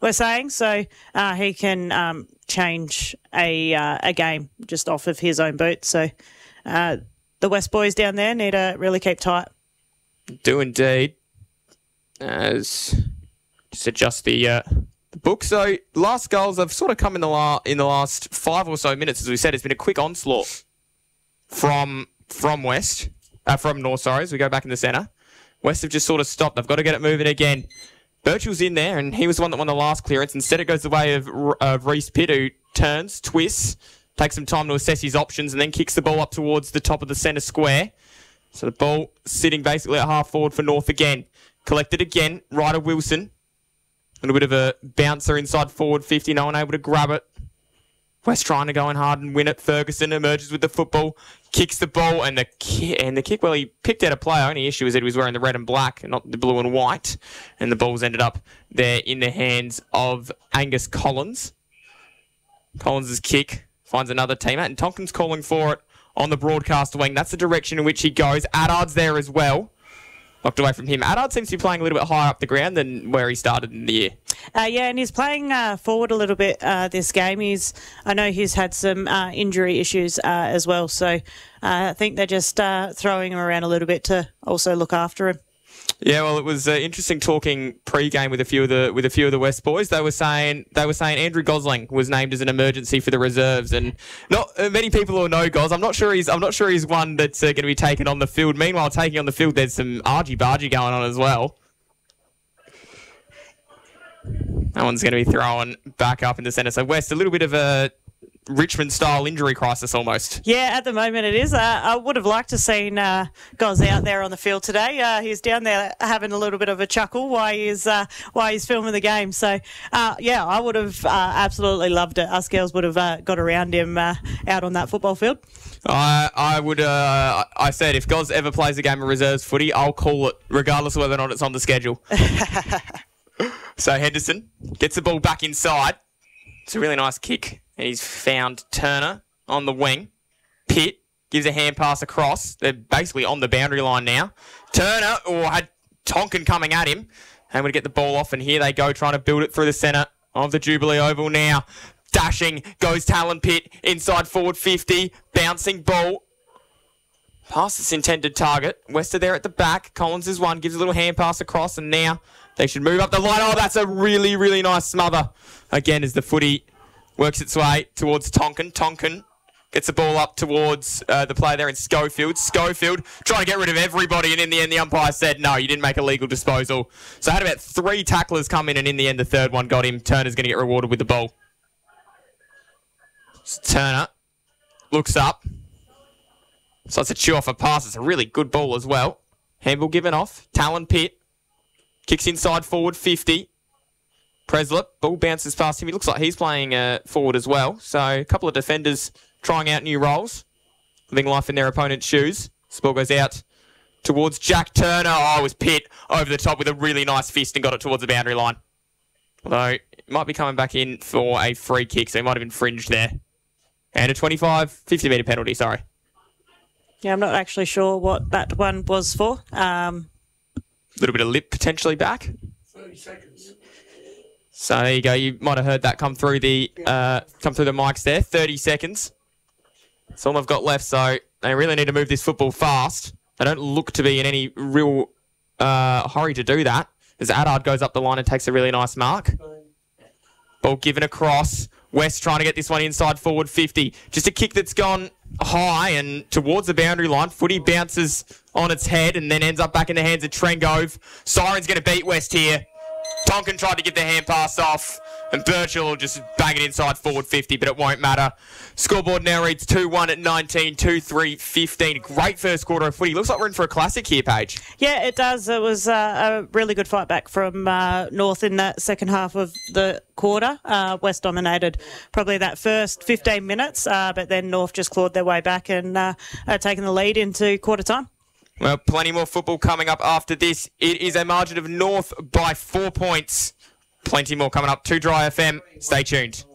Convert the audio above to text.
we're saying. So he can change a game just off of his own boot. So the West boys down there need to really keep tight. Do indeed. As just adjust the book. So last goals have sort of come in the last 5 or so minutes. As we said, it's been a quick onslaught from North. Sorry, as we go back in the centre. West have just sort of stopped. They've got to get it moving again. Birchall's in there, and he was the one that won the last clearance. Instead, it goes the way of Reese Pitt, who turns, twists, takes some time to assess his options, and then kicks the ball up towards the top of the centre square. So the ball sitting basically at half forward for North again. Collected again, Ryder Wilson. A little bit of a bouncer inside forward 50, no one able to grab it. West trying to go in hard and win it. Ferguson emerges with the football, kicks the ball, and the kick, well, he picked out a player. Only issue is that he was wearing the red and black, not the blue and white. And the ball's ended up there in the hands of Angus Collins. Collins' kick finds another teammate, and Tonkin's calling for it on the broadcast wing. That's the direction in which he goes. Addard's there as well. Knocked away from him. Addard seems to be playing a little bit higher up the ground than where he started in the year. Yeah, and he's playing forward a little bit this game. I know he's had some injury issues as well, so I think they're just throwing him around a little bit to also look after him. Yeah, well, it was interesting talking pre-game with a few of the West boys. They were saying Andrew Gosling was named as an emergency for the reserves, and not many people will know Gos. I'm not sure he's one that's going to be taken on the field. Meanwhile, taking on the field, there's some argy-bargy going on as well. That one's going to be thrown back up in the centre. So West, a little bit of a Richmond-style injury crisis almost. Yeah, at the moment it is. I would have liked to have seen Goz out there on the field today. He's down there having a little bit of a chuckle while he's filming the game. So, yeah, I would have absolutely loved it. Us girls would have got around him out on that football field. I would. I said if Goz ever plays a game of reserves footy, I'll call it, regardless of whether or not it's on the schedule. So Henderson gets the ball back inside. It's a really nice kick. And he's found Turner on the wing. Pitt gives a hand pass across. They're basically on the boundary line now. Turner had Tonkin coming at him. And we get the ball off, and here they go trying to build it through the centre of the Jubilee Oval now. Dashing goes Talon Pitt inside forward 50. Bouncing ball. Past its intended target. West are there at the back. Collins is one. Gives a little hand pass across, and now they should move up the line. Oh, that's a really, really nice smother. Again, as the footy works its way towards Tonkin. Tonkin gets the ball up towards the player there in Schofield. Schofield trying to get rid of everybody, and in the end the umpire said, no, you didn't make a legal disposal. So had about 3 tacklers come in, and in the end the third one got him. Turner's going to get rewarded with the ball. So Turner looks up. So it's a chew off a pass. It's a really good ball as well. Handball given off. Talon Pitt kicks inside forward 50. Preslip, ball bounces past him. He looks like he's playing forward as well. So a couple of defenders trying out new roles, living life in their opponent's shoes. This ball goes out towards Jack Turner. Oh, it was Pitt over the top with a really nice fist and got it towards the boundary line. Although it might be coming back in for a free kick, so he might have infringed there. And a 50-metre penalty, sorry. Yeah, I'm not actually sure what that one was for. A little bit of lip potentially back. 30 seconds. So there you go. You might have heard that come through the mics there. 30 seconds. That's all they've got left. So they really need to move this football fast. They don't look to be in any real hurry to do that. As Addard goes up the line and takes a really nice mark. Ball given across. West trying to get this one inside forward 50. Just a kick that's gone high and towards the boundary line. Footy bounces on its head and then ends up back in the hands of Trengove. Siren's going to beat West here. Tonkin tried to get the hand pass off, and Birchall will just bang it inside forward 50, but it won't matter. Scoreboard now reads 2-1 at 19, 2-3, 15. Great first quarter of footy. Looks like we're in for a classic here, Paige. Yeah, it does. It was a really good fight back from North in that second half of the quarter. West dominated probably that first 15 minutes, but then North just clawed their way back and taken the lead into quarter time. Well, plenty more football coming up after this. It is a margin of North by 4 points. Plenty more coming up. 2 Dry FM. Stay tuned.